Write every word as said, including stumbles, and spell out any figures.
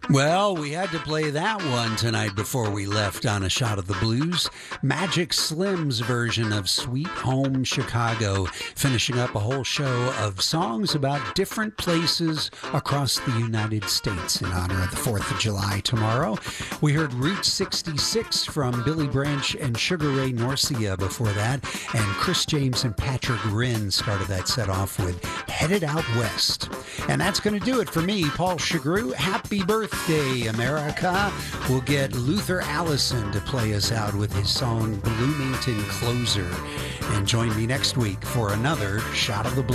Well, we had to play that one tonight before we left on A Shot of the Blues. Magic Slim's version of Sweet Home Chicago, finishing up a whole show of songs about different places across the United States in honor of the fourth of July tomorrow. We heard Route sixty-six from Billy Branch and Sugar Ray Norcia before that, and Chris James and Patrick Rinn started that set off with Headed Out West. And that's going to do it for me, Paul Chagru. Happy birthday, America. We'll get Luther Allison to play us out with his song Bloomington Closer. And join me next week for another Shot of the Blues.